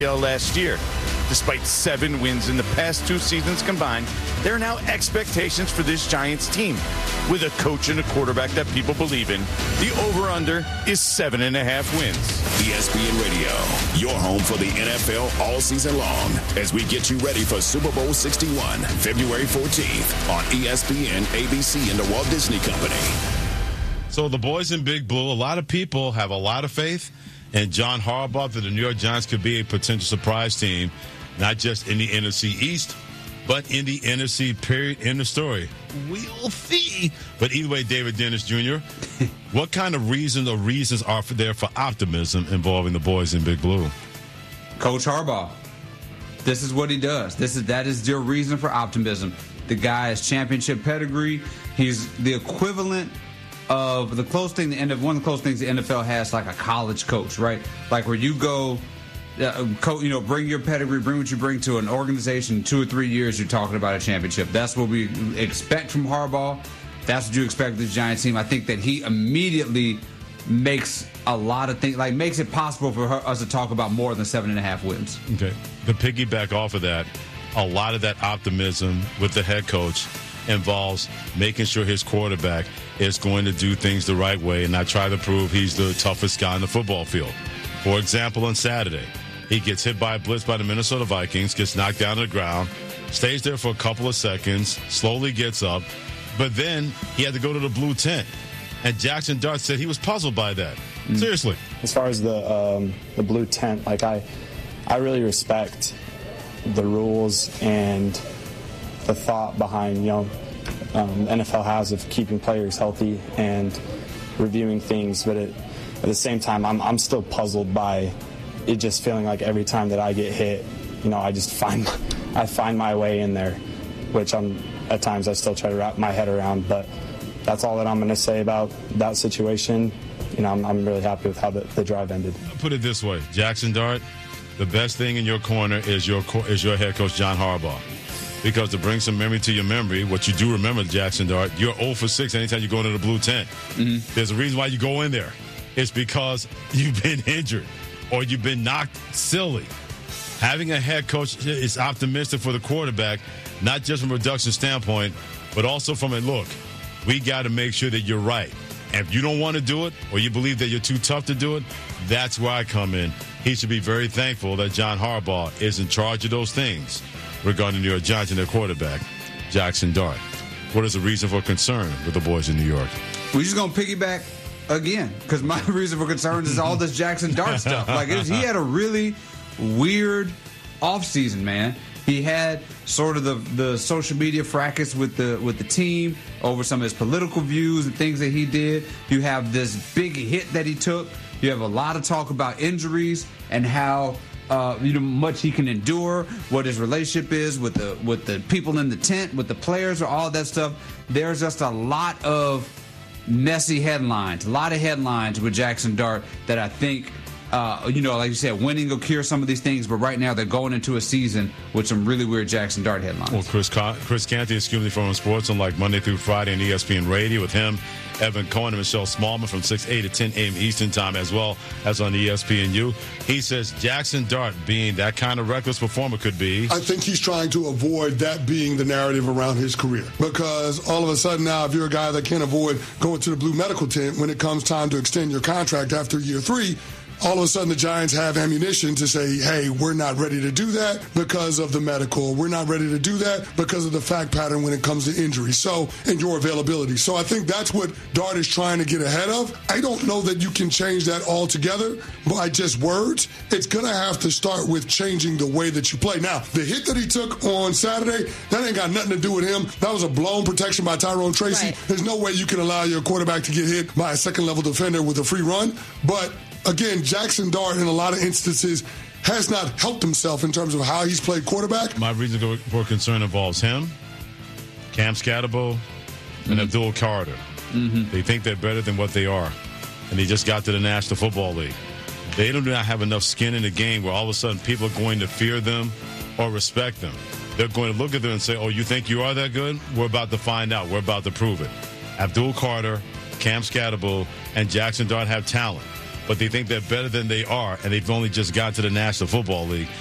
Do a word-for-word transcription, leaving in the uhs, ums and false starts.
last year. Despite seven wins in the past two seasons combined, there are now expectations for this Giants team. With a coach and a quarterback that people believe in, the over-under is seven and a half wins. E S P N Radio, your home for the N F L all season long, as we get you ready for Super Bowl sixty-one, February fourteenth on E S P N, A B C, and the Walt Disney Company. So the boys in Big Blue, a lot of people have a lot of faith in John Harbaugh that the New York Giants could be a potential surprise team, not just in the N F C East, but in the N F C, period, in the story. We'll see. But either way, David Dennis Junior, what kind of reasons or reasons are for there for optimism involving the boys in Big Blue? Coach Harbaugh. This is what he does. This is That is your reason for optimism. The guy has championship pedigree. He's the equivalent of the close thing, the end of one of the close things the N F L has, like a college coach, right? Like where you go, uh, co- you know, bring your pedigree, bring what you bring to an organization. Two or three years, you're talking about a championship. That's what we expect from Harbaugh. That's what you expect of this Giants team. I think that he immediately makes a lot of things, like makes it possible for her, us to talk about more than seven and a half wins. Okay. To piggyback off of that, a lot of that optimism with the head coach involves making sure his quarterback is going to do things the right way and not try to prove he's the toughest guy on the football field. For example, on Saturday, he gets hit by a blitz by the Minnesota Vikings, gets knocked down to the ground, stays there for a couple of seconds, slowly gets up, but then he had to go to the blue tent. And Jackson Dart said he was puzzled by that. Mm. Seriously. As far as the um, the blue tent, like I, I really respect the rules and the thought behind, you know, um, N F L has of keeping players healthy and reviewing things, but it, at the same time, I'm I'm still puzzled by it just feeling like every time that I get hit, you know, I just find I find my way in there, which I'm at times I still try to wrap my head around, but that's all that I'm going to say about that situation. You know, I'm, I'm really happy with how the, the drive ended. I'll put it this way, Jackson Dart, the best thing in your corner is your is your head coach, John Harbaugh. Because to bring some memory to your memory, what you do remember, Jackson Dart, you're zero for six anytime you go into the blue tent. Mm-hmm. There's a reason why you go in there. It's because you've been injured or you've been knocked silly. Having a head coach is optimistic for the quarterback, not just from a production standpoint, but also from a look. We got to make sure that you're right. And if you don't want to do it or you believe that you're too tough to do it, that's where I come in. He should be very thankful that John Harbaugh is in charge of those things regarding the New York Giants and their quarterback, Jackson Dart. What is the reason for concern with the boys in New York? We're just going to piggyback again, because my reason for concern is all this Jackson Dart stuff. Like, it was, he had a really weird offseason, man. He had sort of the, the social media fracas with the with the team over some of his political views and things that he did. You have this big hit that he took. You have a lot of talk about injuries and how uh, you know much he can endure, what his relationship is with the with the people in the tent, with the players, or all that stuff. There's just a lot of messy headlines, a lot of headlines with Jackson Dart that I think. Uh, you know, like you said, winning will cure some of these things, but right now they're going into a season with some really weird Jackson Dart headlines. Well, Chris Con- Chris Canty, excuse me, from Sports on like Monday through Friday on E S P N Radio with him, Evan Cohen, and Michelle Smallman from six, eight to ten a.m. Eastern Time, as well as on E S P N U. He says Jackson Dart, being that kind of reckless performer, could be. I think he's trying to avoid that being the narrative around his career, because all of a sudden now, if you're a guy that can't avoid going to the blue medical tent when it comes time to extend your contract after year three, all of a sudden the Giants have ammunition to say, hey, we're not ready to do that because of the medical. We're not ready to do that because of the fact pattern when it comes to injury. So, and your availability. So I think that's what Dart is trying to get ahead of. I don't know that you can change that altogether by just words. It's going to have to start with changing the way that you play. Now, the hit that he took on Saturday, that ain't got nothing to do with him. That was a blown protection by Tyrone Tracy. Right. There's no way you can allow your quarterback to get hit by a second-level defender with a free run. But again, Jackson Dart, in a lot of instances, has not helped himself in terms of how he's played quarterback. My reason for concern involves him, Cam Scatterbo, mm-hmm. and Abdul Carter. Mm-hmm. They think they're better than what they are, and they just got to the National Football League. They do not have enough skin in the game where all of a sudden people are going to fear them or respect them. They're going to look at them and say, oh, you think you are that good? We're about to find out. We're about to prove it. Abdul Carter, Cam Scatterbo, and Jackson Dart have talent. but they think they're better than they are, and they've only just got to the National Football League.